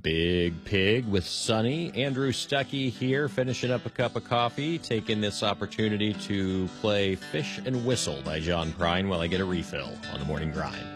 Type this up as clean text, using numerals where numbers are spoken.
Big Pig with Sonny. Andrew Stuckey here, finishing up a cup of coffee, taking this opportunity to play Fish and Whistle by John Prine while I get a refill on the morning grind.